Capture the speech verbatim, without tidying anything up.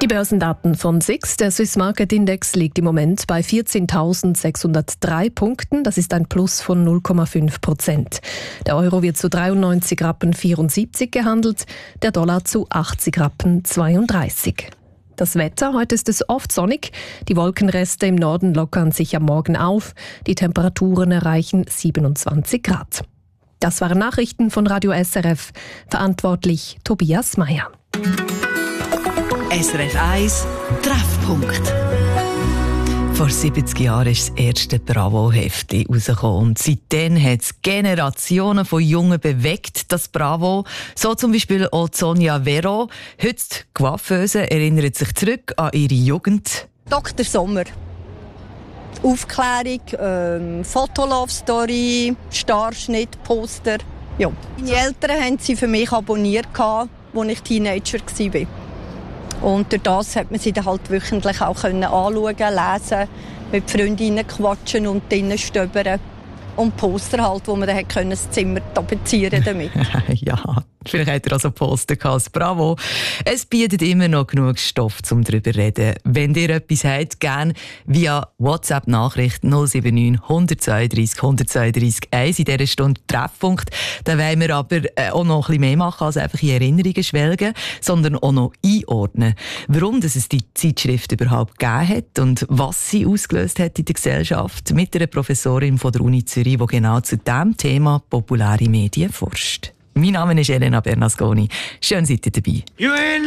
Die Börsendaten von S I X. Der Swiss Market Index liegt im Moment bei vierzehntausendsechshundertdrei Punkten. Das ist ein Plus von null Komma fünf Prozent. Der Euro wird zu dreiundneunzig Rappen vierundsiebzig gehandelt, der Dollar zu achtzig Rappen zweiunddreißig. Das Wetter: Heute ist es oft sonnig. Die Wolkenreste im Norden lockern sich am Morgen auf. Die Temperaturen erreichen siebenundzwanzig Grad. Das waren Nachrichten von Radio S R F. Verantwortlich Tobias Meyer. S R F eins Treffpunkt. Vor siebzig Jahren ist das erste Bravo-Heftchen rausgekommen. Und seitdem hat es Generationen von Jungen bewegt, das Bravo. So zum Beispiel auch Sonja Vero. Heute die Coiffeuse erinnert sich zurück an ihre Jugend. Doktor Sommer. Aufklärung, ähm, Fotolove-Story, Starschnitt, Poster. Ja. Meine Eltern haben sie für mich abonniert, als ich Teenager war. Und durch das hat man sie dann halt wöchentlich auch anschauen, lesen, mit Freundinnen quatschen und drinnen stöbern. Und Poster halt, wo man dann das Zimmer tapezieren damit. Ja, vielleicht hat er also Poster gehabt. Bravo. Es bietet immer noch genug Stoff, um darüber zu reden. Wenn ihr etwas habt, gerne via WhatsApp-Nachricht null sieben neun, hundertzweiunddreissig, hundertzweiunddreissig eins in dieser Stunde Treffpunkt. Da wollen wir aber auch noch ein bisschen mehr machen, als einfach in Erinnerungen schwelgen, sondern auch noch einordnen, warum dass es die Zeitschrift überhaupt gegeben hat und was sie ausgelöst hat in der Gesellschaft, mit einer Professorin von der Uni Zürich, die genau zu diesem Thema populäre Medien forscht. Mein Name ist Elena Bernasconi. Schön, seid ihr dabei.